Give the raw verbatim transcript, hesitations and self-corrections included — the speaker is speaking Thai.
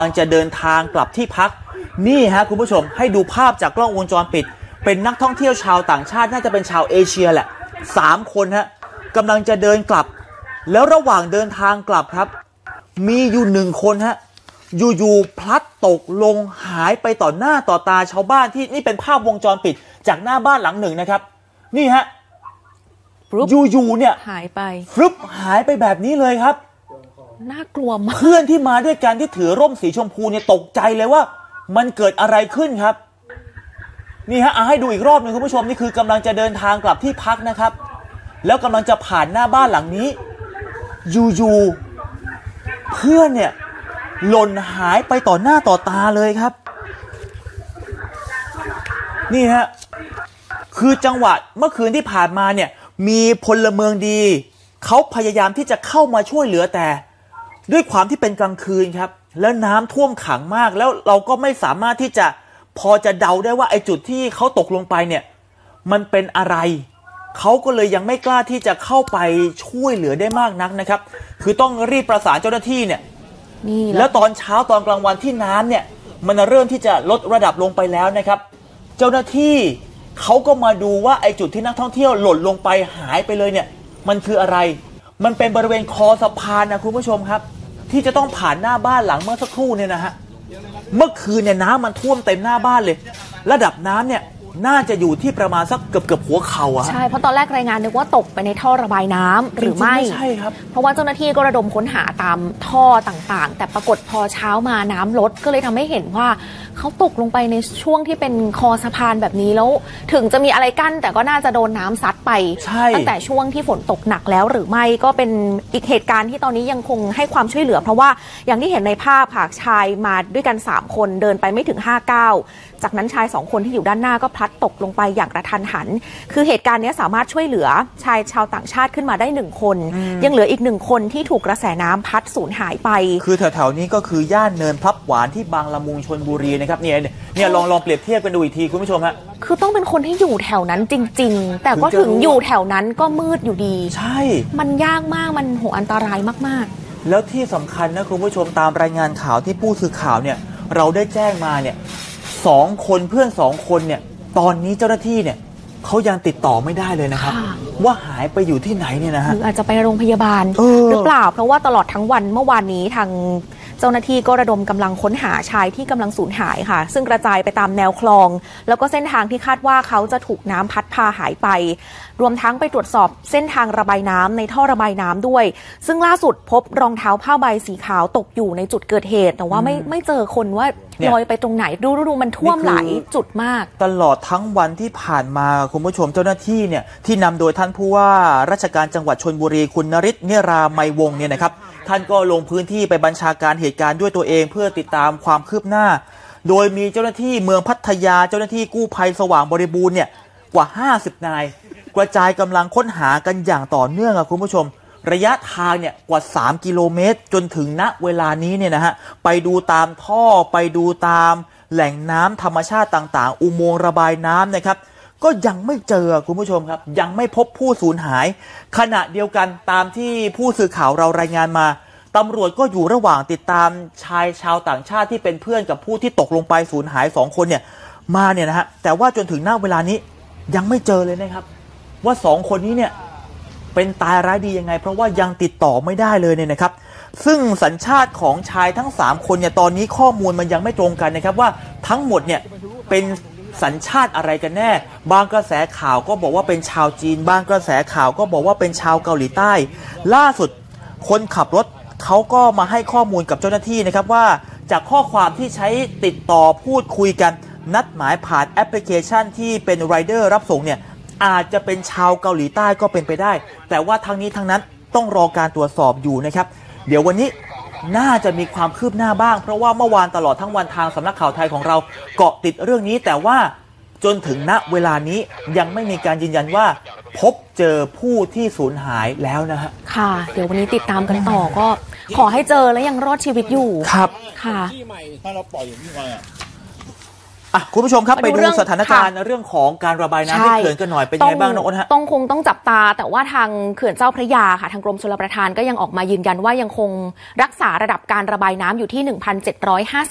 กำลังจะเดินทางกลับที่พักนี่ฮะคุณผู้ชมให้ดูภาพจากกล้องวงจรปิดเป็นนักท่องเที่ยวชาวต่างชาติน่าจะเป็นชาวเอเชียแหละสามคนฮะกำลังจะเดินกลับแล้วระหว่างเดินทางกลับครับมีอยู่หนึ่งคนฮะอยู่ๆพลัดตกลงหายไปต่อหน้าต่อตาชาวบ้านที่นี่เป็นภาพวงจรปิดจากหน้าบ้านหลังหนึ่งนะครับนี่ฮะอยู่ๆเนี่ยหายไปฟลุปหายไปแบบนี้เลยครับน่ากลัวมากเพื่อนที่มาด้วยกันที่ถือร่มสีชมพูเนี่ยตกใจเลยว่ามันเกิดอะไรขึ้นครับนี่ฮะเอาให้ดูอีกรอบนึงคุณผู้ชมนี่คือกำลังจะเดินทางกลับที่พักนะครับแล้วกำลังจะผ่านหน้าบ้านหลังนี้อยู่ๆเพื่อนเนี่ยหล่นหายไปต่อหน้าต่อตาเลยครับนี่ฮะคือจังหวะเมื่อคืนที่ผ่านมาเนี่ยมีพลเมืองดีเขาพยายามที่จะเข้ามาช่วยเหลือแต่ด้วยความที่เป็นกลางคืนครับแล้วน้ำท่วมขังมากแล้วเราก็ไม่สามารถที่จะพอจะเดาได้ว่าไอ้จุดที่เขาตกลงไปเนี่ยมันเป็นอะไรเขาก็เลยยังไม่กล้าที่จะเข้าไปช่วยเหลือได้มากนักนะครับคือต้องรีบประสานเจ้าหน้าที่เนี่ยแล้วตอนเช้าตอนกลางวันที่น้ำเนี่ยมันเริ่มที่จะลดระดับลงไปแล้วนะครับเจ้าหน้าที่เขาก็มาดูว่าไอ้จุดที่นักท่องเที่ยวหล่นลงไปหายไปเลยเนี่ยมันคืออะไรมันเป็นบริเวณคอสะพานนะคุณผู้ชมครับที่จะต้องผ่านหน้าบ้านหลังเมื่อสักครู่เนี่ยนะฮะเมื่อคืนเนี่ยน้ำมันท่วมเต็มหน้าบ้านเลยระดับน้ำเนี่ยน่าจะอยู่ที่ประมาณสักเกือบเกือบหัวเข่าอะใช่เพราะตอนแรกรายงานนึกว่าตกไปในท่อระบายน้ำหรือไม่ใช่ครับเพราะว่าเจ้าหน้าที่ก็ระดมค้นหาตามท่อต่างๆแต่ปรากฏพอเช้ามาน้ำลดก็เลยทำให้เห็นว่าเขาตกลงไปในช่วงที่เป็นคอสะพานแบบนี้แล้วถึงจะมีอะไรกั้นแต่ก็น่าจะโดนน้ำซัดไปตั้งแต่ช่วงที่ฝนตกหนักแล้วหรือไม่ก็เป็นอีกเหตุการณ์ที่ตอนนี้ยังคงให้ความช่วยเหลือเพราะว่าอย่างที่เห็นในภาพค่ะชายมาด้วยกันสามคนเดินไปไม่ถึงห้าก้าวจากนั้นชายสองคนที่อยู่ด้านหน้าก็พลัดตกลงไปอย่างกระทันหันคือเหตุการณ์นี้สามารถช่วยเหลือชายชาวต่างชาติขึ้นมาได้หนึ่งคนยังเหลืออีกหนึ่งคนที่ถูกกระแสน้ำพัดสูญหายไปคือแถวๆนี้ก็คือย่านเนินพลับหวานที่บางละมุงชลบุรีนะครับเนี่ยเนี่ยลองลองเปรียบเทียบกันดูอีกทีคุณผู้ชมฮะคือต้องเป็นคนที่อยู่แถวนั้นจริงๆแต่ก็ถึงอยู่แถวนั้นก็มืดอยู่ดีใช่มันยากมากมันโหอันตรายมากๆแล้วที่สำคัญนะคุณผู้ชมตามรายงานข่าวที่ผู้สื่อข่าวเนี่ยเราได้แจ้งมาเนี่ยสองคนเพื่อนสองคนเนี่ยตอนนี้เจ้าหน้าที่เนี่ยเขายังติดต่อไม่ได้เลยนะครับว่าหายไปอยู่ที่ไหนเนี่ยนะฮะหรืออาจจะไปโรงพยาบาลหรือเปล่าเพราะว่าตลอดทั้งวันเมื่อวานนี้ทางเจ้าหน้าที่ก็ระดมกำลังค้นหาชายที่กำลังสูญหายค่ะซึ่งกระจายไปตามแนวคลองแล้วก็เส้นทางที่คาดว่าเขาจะถูกน้ำพัดพาหายไปรวมทั้งไปตรวจสอบเส้นทางระบายน้ำในท่อระบายน้ำด้วยซึ่งล่าสุดพบรองเท้าผ้าใบสีขาวตกอยู่ในจุดเกิดเหตุแต่ว่าไม่ไม่เจอคนว่าลอยไปตรงไหนดูดูมันท่วมหลายจุดมากตลอดทั้งวันที่ผ่านมาคุณผู้ชมเจ้าหน้าที่เนี่ยที่นำโดยท่านผู้ว่าราชการจังหวัดชลบุรีคุณนฤทธิ์เนราไมยวงศ์เนี่ยนะครับท่านก็ลงพื้นที่ไปบัญชาการเหตุการณ์ด้วยตัวเองเพื่อติดตามความคืบหน้าโดยมีเจ้าหน้าที่เมืองพัทยาเจ้าหน้าที่กู้ภัยสว่างบริบูรณ์เนี่ยกว่าห้าสิบนายกระจายกำลังค้นหากันอย่างต่อเนื่องอะคุณผู้ชมระยะทางเนี่ยกว่าสามกิโลเมตรจนถึงณเวลานี้เนี่ยนะฮะไปดูตามท่อไปดูตามแหล่งน้ำธรรมชาติต่างๆอุโมงค์ระบายน้ำนะครับก็ยังไม่เจอคุณผู้ชมครับยังไม่พบผู้สูญหายขณะเดียวกันตามที่ผู้สื่อข่าวเรารายงานมาตำรวจก็อยู่ระหว่างติดตามชายชาวต่างชาติที่เป็นเพื่อนกับผู้ที่ตกลงไปสูญหายสองคนเนี่ยมาเนี่ยนะฮะแต่ว่าจนถึงณเวลานี้ยังไม่เจอเลยนะครับว่าสองคนนี้เนี่ยเป็นตายร้ายดียังไงเพราะว่ายังติดต่อไม่ได้เลยเนี่ยนะครับซึ่งสัญชาติของชายทั้งสามคนเนี่ยตอนนี้ข้อมูลมันยังไม่ตรงกันนะครับว่าทั้งหมดเนี่ยเป็นสัญชาติอะไรกันแน่บางกระแสข่าวก็บอกว่าเป็นชาวจีนบางกระแสข่าวก็บอกว่าเป็นชาวเกาหลีใต้ล่าสุดคนขับรถเขาก็มาให้ข้อมูลกับเจ้าหน้าที่นะครับว่าจากข้อความที่ใช้ติดต่อพูดคุยกันนัดหมายผ่านแอปพลิเคชันที่เป็นไรเดอร์รับส่งเนี่ยอาจจะเป็นชาวเกาหลีใต้ก็เป็นไปได้แต่ว่าทั้งนี้ทั้งนั้นต้องรอการตรวจสอบอยู่นะครับเดี๋ยววันนี้น่าจะมีความคืบหน้าบ้างเพราะว่าเมื่อวานตลอดทั้งวันทางสำนักข่าวไทยของเราเกาะติดเรื่องนี้แต่ว่าจนถึงณเวลานี้ยังไม่มีการยืนยันว่าพบเจอผู้ที่สูญหายแล้วนะฮะค่ะเดี๋ยววันนี้ติดตามกันต่อก็ขอให้เจอและยังรอดชีวิตอยู่ครับค่ะที่ใหม่ถ้าเราปล่อยอย่างนี้มาอ่ะคุณผู้ชมครับไปดูสถานการณ์เรื่องของการระบายน้ำที่เขื่อนกันหน่อยเป็นยังไงบ้างน้องอ้นฮะต้องคงต้องจับตาแต่ว่าทางเขื่อนเจ้าพระยาค่ะทางกรมชลประทานก็ยังออกมายืนยันว่ายังคงรักษาระดับการระบายน้ำอยู่ที่ หนึ่งพันเจ็ดร้อยห้าสิบ